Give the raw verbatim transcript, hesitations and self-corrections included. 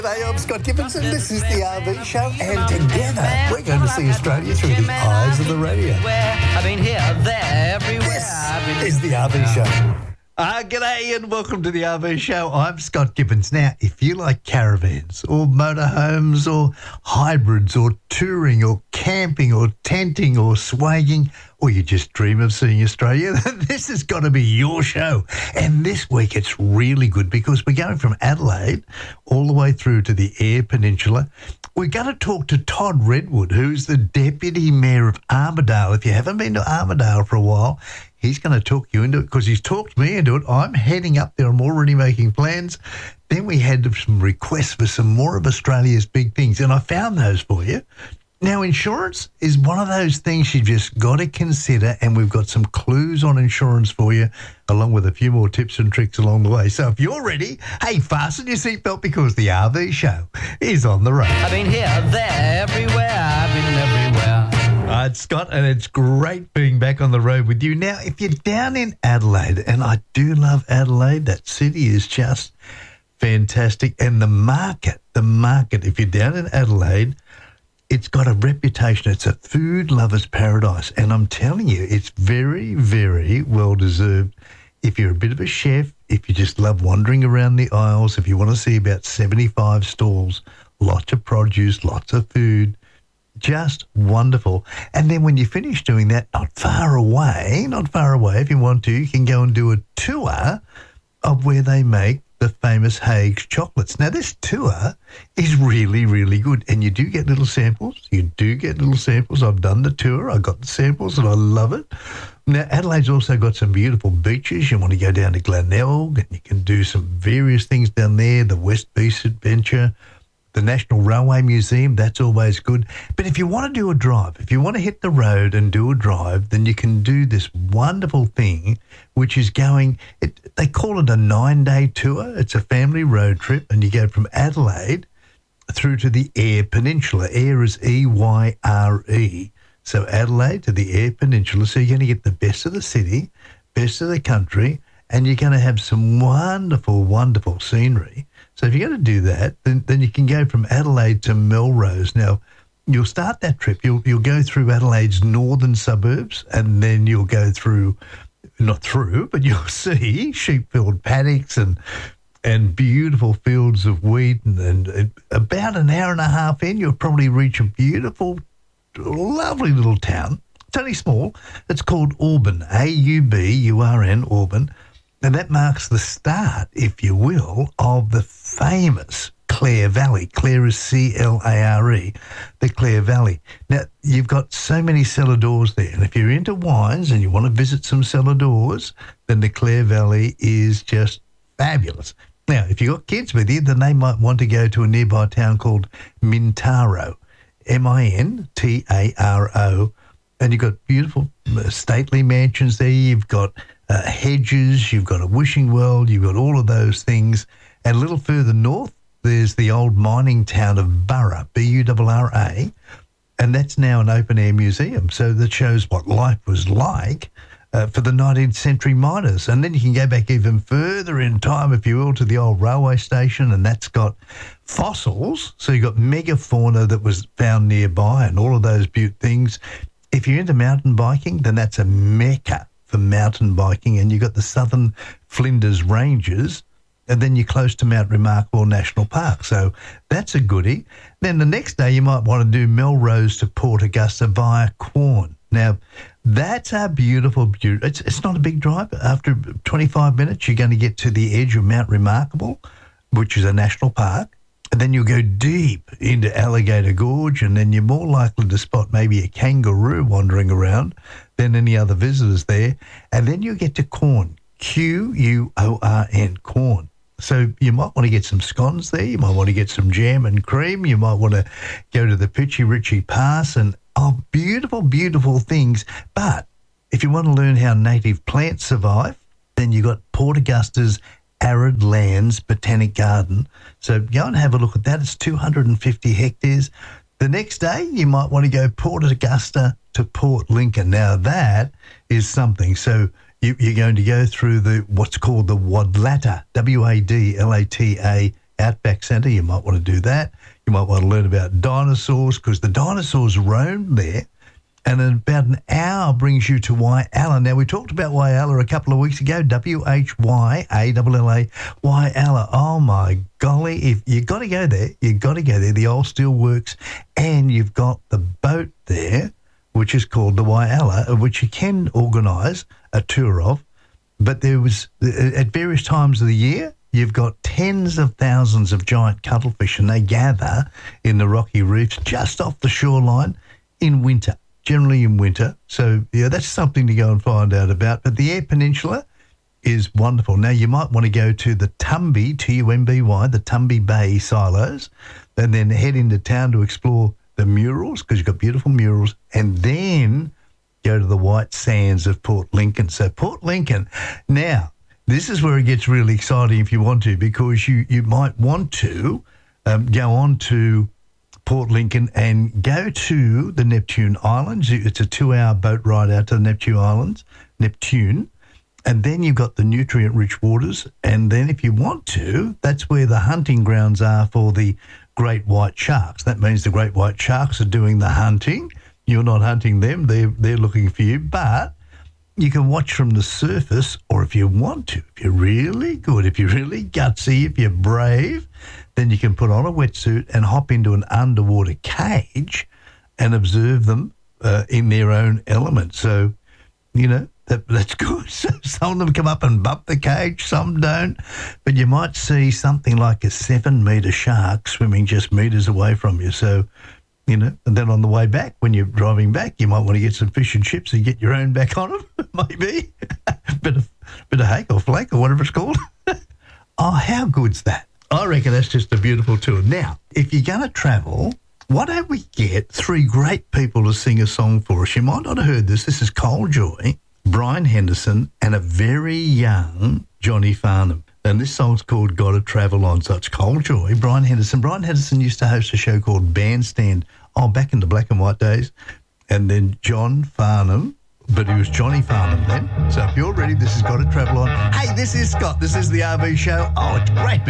Hey, I'm Scott Gibson. This is the R V Show, and together we're going to see Australia through the eyes of the radio. I've been here, there, everywhere. This is the R V Show. Ah, g'day and welcome to the R V Show. I'm Scott Gibbons. Now, if you like caravans or motorhomes or hybrids or touring or camping or tenting or swagging, or you just dream of seeing Australia, this has got to be your show. And this week it's really good because we're going from Adelaide all the way through to the Eyre Peninsula. We're going to talk to Todd Redwood, who's the Deputy Mayor of Armidale. If you haven't been to Armidale for a while, he's going to talk you into it because he's talked me into it. I'm heading up there. I'm already making plans. Then we had some requests for some more of Australia's big things, and I found those for you. Now, insurance is one of those things you've just got to consider, and we've got some clues on insurance for you, along with a few more tips and tricks along the way. So if you're ready, hey, fasten your seatbelt because the R V Show is on the road. I've been here, there, everywhere. I've been everywhere. Uh, it's Scott, and it's great being back on the road with you. Now, if you're down in Adelaide, and I do love Adelaide, that city is just fantastic. And the market, the market, if you're down in Adelaide, it's got a reputation. It's a food lover's paradise. And I'm telling you, it's very, very well deserved. If you're a bit of a chef, if you just love wandering around the aisles, if you want to see about seventy-five stalls, lots of produce, lots of food, just wonderful. And then when you finish doing that, not far away, not far away, if you want to, you can go and do a tour of where they make the famous Haig's chocolates. Now, this tour is really, really good, and you do get little samples. You do get little samples. I've done the tour. I got the samples, and I love it. Now, Adelaide's also got some beautiful beaches. You want to go down to Glenelg, and you can do some various things down there, the West Beach Adventure, the National Railway Museum, that's always good. But if you want to do a drive, if you want to hit the road and do a drive, then you can do this wonderful thing, which is going, it, they call it a nine-day tour. It's a family road trip, and you go from Adelaide through to the Eyre Peninsula. Eyre is E Y R E. So Adelaide to the Eyre Peninsula. So you're going to get the best of the city, best of the country, and you're going to have some wonderful, wonderful scenery. So if you're going to do that, then, then you can go from Adelaide to Melrose. Now, you'll start that trip. You'll you'll go through Adelaide's northern suburbs, and then you'll go through, not through, but you'll see sheep-filled paddocks and and beautiful fields of wheat. And, and about an hour and a half in, you'll probably reach a beautiful, lovely little town. It's only small. It's called Auburn, A U B U R N, Auburn. And that marks the start, if you will, of the famous Clare Valley. Clare is C L A R E, the Clare Valley. Now, you've got so many cellar doors there. And if you're into wines and you want to visit some cellar doors, then the Clare Valley is just fabulous. Now, if you've got kids with you, then they might want to go to a nearby town called Mintaro, M I N T A R O. And you've got beautiful stately mansions there. You've got uh, hedges. You've got a wishing well. You've got all of those things. And a little further north, there's the old mining town of Burra, B U R R A, and that's now an open-air museum. So that shows what life was like uh, for the nineteenth century miners. And then you can go back even further in time, if you will, to the old railway station, and that's got fossils. So you've got megafauna that was found nearby and all of those beaut things. If you're into mountain biking, then that's a mecca for mountain biking, and you've got the Southern Flinders Ranges, and then you're close to Mount Remarkable National Park. So that's a goodie. Then the next day you might want to do Melrose to Port Augusta via Quorn. Now, that's a beautiful, beautiful, it's, it's not a big drive. After twenty-five minutes, you're going to get to the edge of Mount Remarkable, which is a national park. And then you'll go deep into Alligator Gorge, and then you're more likely to spot maybe a kangaroo wandering around than any other visitors there. And then you get to Quorn, Q U O R N, Quorn. So you might want to get some scones there. You might want to get some jam and cream. You might want to go to the Pitchy Ritchie Pass, and oh, beautiful, beautiful things. But if you want to learn how native plants survive, then you've got Port Augusta's Arid Lands Botanic Garden. So go and have a look at that. It's two hundred fifty hectares. The next day, you might want to go Port Augusta to Port Lincoln. Now, that is something. So you, you're going to go through the what's called the Wadlata, W A D L A T A, Outback Centre. You might want to do that. You might want to learn about dinosaurs because the dinosaurs roamed there. And in about an hour brings you to Whyalla. Now, we talked about Whyalla a couple of weeks ago, W H Y A L L A, Whyalla. Oh, my golly. If you've got to go there, you've got to go there. The old steel works, and you've got the boat there, which is called the Whyalla, which you can organise a tour of. But there was, at various times of the year, you've got tens of thousands of giant cuttlefish, and they gather in the rocky reefs just off the shoreline in winter. Generally in winter. So, yeah, that's something to go and find out about. But the Eyre Peninsula is wonderful. Now, you might want to go to the Tumby, T U M B Y, the Tumby Bay silos, and then head into town to explore the murals, because you've got beautiful murals, and then go to the white sands of Port Lincoln. So, Port Lincoln. Now, this is where it gets really exciting if you want to, because you, you might want to um, go on to Port Lincoln and go to the Neptune Islands. It's a two-hour boat ride out to the Neptune Islands, Neptune, and then you've got the nutrient-rich waters, and then if you want to, that's where the hunting grounds are for the great white sharks. That means the great white sharks are doing the hunting. You're not hunting them. They're, they're looking for you, but you can watch from the surface, or if you want to, if you're really good, if you're really gutsy, if you're brave, then you can put on a wetsuit and hop into an underwater cage and observe them uh, in their own element. So, you know, that, that's good. So some of them come up and bump the cage, some don't. But you might see something like a seven-metre shark swimming just metres away from you. So, you know, and then on the way back, when you're driving back, you might want to get some fish and chips and get your own back on them, maybe. bit of bit of hake or flake or whatever it's called. Oh, how good's that? I reckon that's just a beautiful tour. Now, if you're going to travel, why don't we get three great people to sing a song for us? You might not have heard this. This is Cole Joy, Brian Henderson, and a very young Johnny Farnham. And this song's called Gotta Travel On. So it's Cole Joy, Brian Henderson. Brian Henderson used to host a show called Bandstand, oh, back in the black and white days. And then John Farnham, but he was Johnny Farnham then. So if you're ready, this has Gotta Travel On. Hey, this is Scott. This is the R V Show. Oh, it's great.